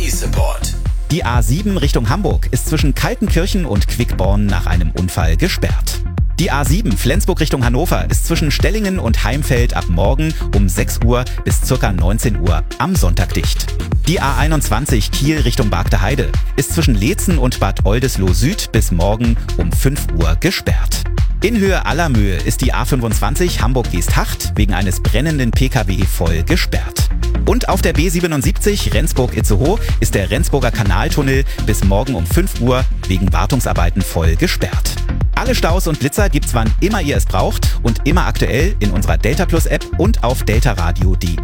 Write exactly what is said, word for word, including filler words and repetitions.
Support. Die A sieben Richtung Hamburg ist zwischen Kaltenkirchen und Quickborn nach einem Unfall gesperrt. Die A sieben Flensburg Richtung Hannover ist zwischen Stellingen und Heimfeld ab morgen um sechs Uhr bis ca. neunzehn Uhr am Sonntag dicht. Die A einundzwanzig Kiel Richtung Bargte Heide ist zwischen Leetzen und Bad Oldesloe Süd bis morgen um fünf Uhr gesperrt. In Höhe Allermöhe ist die A fünfundzwanzig Hamburg-Geesthacht wegen eines brennenden P K W voll gesperrt. Und auf der B siebenundsiebzig Rendsburg-Itzehoe ist der Rendsburger Kanaltunnel bis morgen um fünf Uhr wegen Wartungsarbeiten voll gesperrt. Alle Staus und Blitzer gibt's wann immer ihr es braucht und immer aktuell in unserer Delta Plus App und auf deltaradio punkt de.